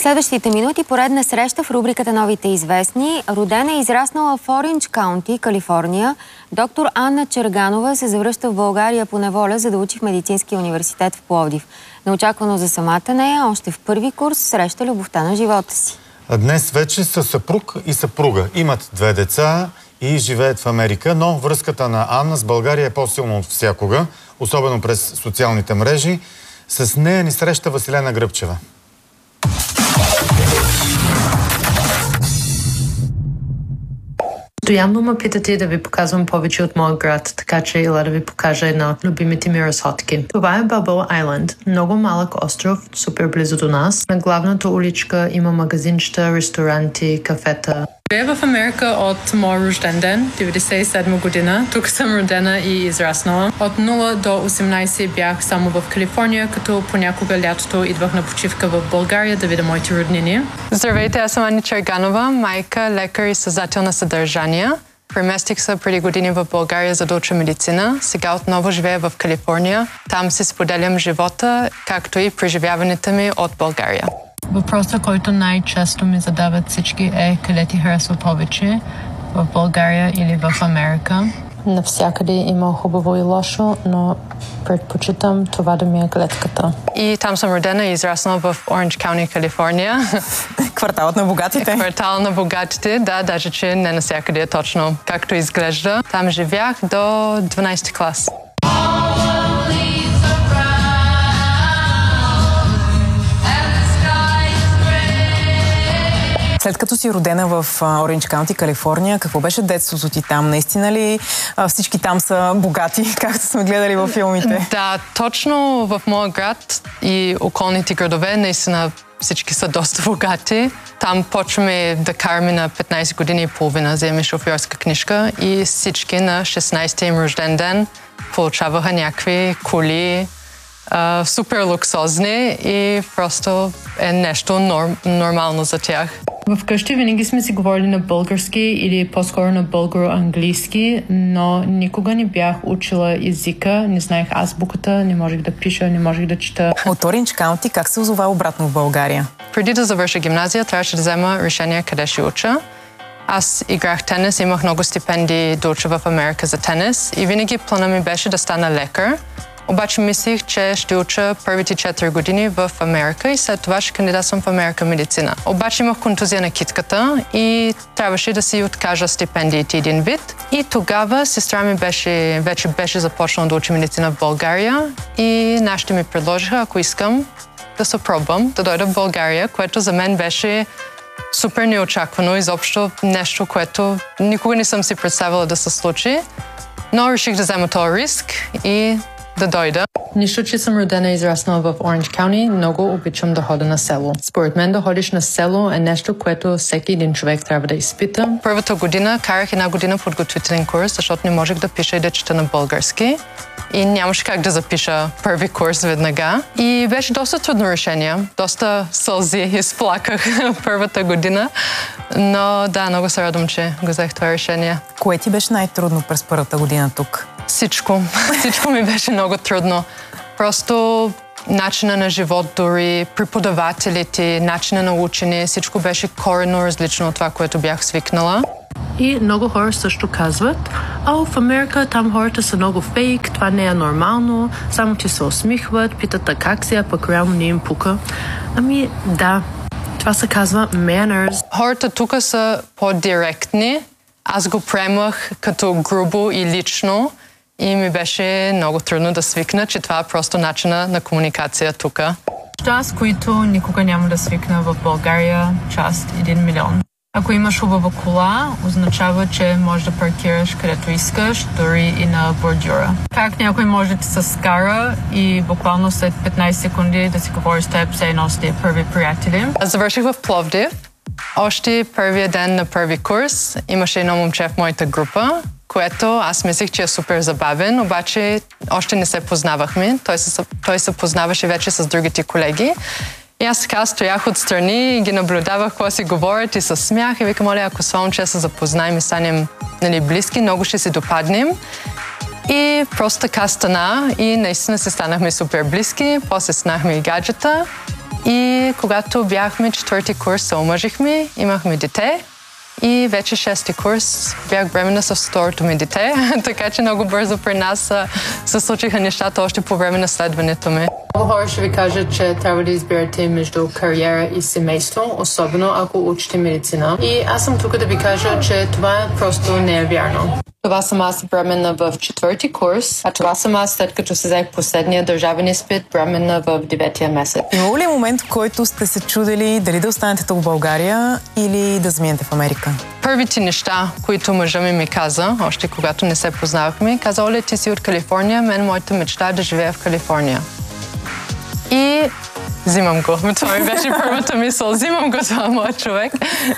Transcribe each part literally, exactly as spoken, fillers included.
следващите минути поредна среща в рубриката Новите известни. Родена и израснала в Ориндж Каунти, Калифорния, доктор Анна Черганова се завръща в България по неволя, за да учи в Медицинския университет в Пловдив. Неочаквано за самата нея, още в първи курс среща любовта на живота си. А днес вече са съпруг и съпруга. Имат две деца и живеят в Америка, но връзката на Анна с България е по-силна от всякога, особено през социалните мрежи. С нея ни среща Василена Гръбчева. Постоянно ме питате да ви показвам повече от моя град, така че ела да ви покажа една от любимите ми разходки. Това е Bubble Island, много малък остров, супер близо до нас. На главната уличка има магазинчета, ресторанти, кафета. Живея в Америка от моя рожден ден, деветдесет и седма година. Тук съм родена и израснала. От нула до осемнайсет бях само в Калифорния, като понякога лятото идвах на почивка в България да видя моите роднини. Здравейте, аз съм Анна Черганова, майка, лекар и създател на съдържания. Преместих се преди години в България, за да уча медицина. Сега отново живея в Калифорния. Там си споделям живота, както и преживяването ми от България. Въпросът, който най-често ми задават всички е къде ти харесва повече, в България или в Америка. Навсякъде има хубаво и лошо, но предпочитам това да ми е гледката. И там съм родена и израснала в Ориндж Каунти, Калифорния. Кварталът на богатите. Квартал на богатите, да, даже че не навсякъде е точно както изглежда. Там живях до дванайсети клас. След като си родена в Ориндж Каунти, Калифорния, какво беше детството ти там? Наистина ли всички там са богати, както сме гледали във филмите? Да, точно в моя град и околните градове наистина всички са доста богати. Там почваме да караме на петнайсет години и половина, вземе шофьорска книжка и всички на шестнайсети им рожден ден получаваха някакви коли, Uh, супер луксозни и просто е нещо норм, нормално за тях. Вкъщи винаги сме си говорили на български или по-скоро на българо-английски, но никога не бях учила езика, не знаех азбуката, не можех да пиша, не можех да чета. От Ориндж Каунти как се озова обратно в България? Преди да завърша гимназия, трябваше да взема решение къде ще уча. Аз играх тенис, имах много стипендии да уча в Америка за тенис и винаги плана ми беше да стана лекар. Обаче мислих, че ще уча първите четири години в Америка и след това ще кандидатствам в Америка медицина. Обаче имах контузия на китката и трябваше да си откажа стипендиите един вид. И тогава сестра ми беше, вече беше започнала да учи медицина в България и нашите ми предложиха, ако искам да се пробвам, да дойда в България, което за мен беше супер неочаквано, изобщо нещо, което никога не съм си представила да се случи. Но реших да взема този риск и да дойда. Нищо, че съм родена и израснала в Ориндж Каунти, много обичам да ходя на село. Според мен да ходиш на село е нещо, което всеки един човек трябва да изпита. Първата година карах една година подготвителен курс, защото не можех да пиша и да чета на български. И нямаше как да запиша първи курс веднага. И беше доста трудно решение. Доста сълзи изплаках първата година. Но да, много се радвам, че го взех това решение. Кое ти беше най-трудно през първата година тук? Всичко. Всичко ми беше много трудно. Просто начина на живот дори, преподавателите, начина на учене, всичко беше коренно различно от това, което бях свикнала. И много хора също казват, а в Америка там хората са много фейк, това не е нормално, само ти се усмихват, питат как си, а пък реално не им пука. Ами да, това се казва manners. Хората тук са по-директни. Аз го приемах като грубо и лично и ми беше много трудно да свикна, че това е просто начина на комуникация тук. Аз, които никога няма да свикна в България, част един милион. Ако имаш хубава кола, означава, че можеш да паркираш където искаш, дори и на бордюра. Как някой може да ти се скара и буквално след петнайсет секунди да си говори с теб, все едно сте първи приятели. Аз завърших в Пловдив. Още първия ден на първи курс имаше едно момче в моята група, което аз мислех, че е супер забавен, обаче още не се познавахме. Той се, той се познаваше вече с другите колеги. И аз така стоях отстрани и ги наблюдавах какво си говорят и със смях и викам, моля, ако с това момче се запознаем и станем, нали, близки, много ще си допаднем. И просто така стана и наистина се станахме супер близки, после станахме и гаджета И когато бяхме четвърти курс, се омъжихме, имахме дете. И вече шести курс бях бременна с второто ми дете, така че много бързо при нас се случиха нещата още по време на следването ми. Много хора ще ви кажат, че трябва да избирате между кариера и семейство, особено ако учите медицина. И аз съм тук да ви кажа, че това просто не е вярно. Това съм аз бременна в четвърти курс, а това съм аз след като се взех последния държавен изпит, бременна в деветия месец. Имало ли момент, в който сте се чудили дали да останете тук в България или да заминете в Америка? Първите неща, които мъжа ми ми каза, още когато не се познавахме, каза: Оля, ти си от Калифорния, мен моята мечта е да живея в Калифорния. И взимам го. Това ми беше първата мисъл. Взимам го, това моят човек.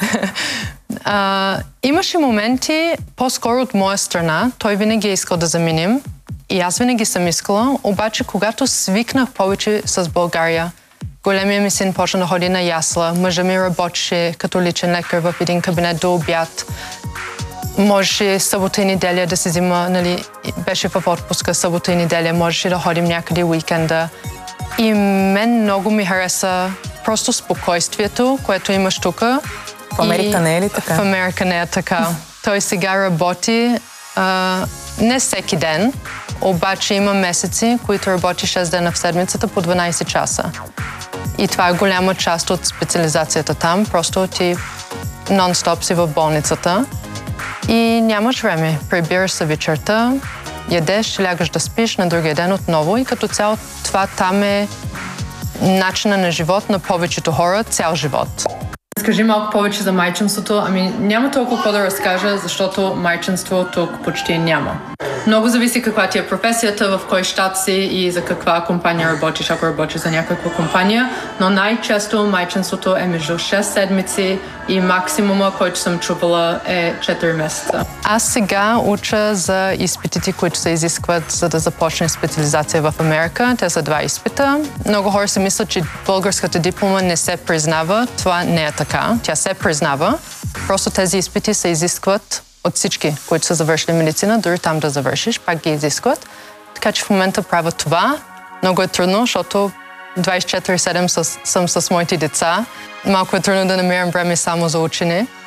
А, имаше моменти, по-скоро от моя страна, той винаги е искал да заминем и аз винаги съм искала, обаче когато свикнах повече с България, големия ми син почна да ходи на ясла, мъжа ми работеше като личен лекар в един кабинет до обяд, можеше събота и неделя да се взима, нали, беше в отпуска събота и неделя, можеше да ходим някъде уикенда. И мен много ми хареса просто спокойствието, което имаш тук. В Америка не е ли така? В Америка не е така. Той сега работи а, не всеки ден, обаче има месеци, които работи шест дена в седмицата по дванайсет часа. И това е голяма част от специализацията там. Просто ти нон-стоп си в болницата и нямаш време. Прибираш се вечерта, ядеш, лягаш да спиш на другия ден отново и като цяло това там е начина на живот на повечето хора цял живот. Скажи малко повече за майчинството. Ами няма толкова какво да разкажа, защото майчинство тук почти няма. Много зависи каква ти е професията, в кой щат си и за каква компания работиш, ако работиш за някаква компания, но най-често майчинството е между шест седмици и максимума, който съм чувала, е четири месеца. Аз сега уча за изпитите, които се изискват, за да започне специализация в Америка. Те са два изпита. Много хора си мислят, че българската диплома не се признава. Това не е така. Тя се признава. Просто тези изпити се изискват от всички, които са завършили медицина, дори там да завършиш, пак ги изискват. Така че в момента правя това. Много е трудно, защото двайсет и четири седем съм с моите деца. Малко е трудно да намирам време само за учене.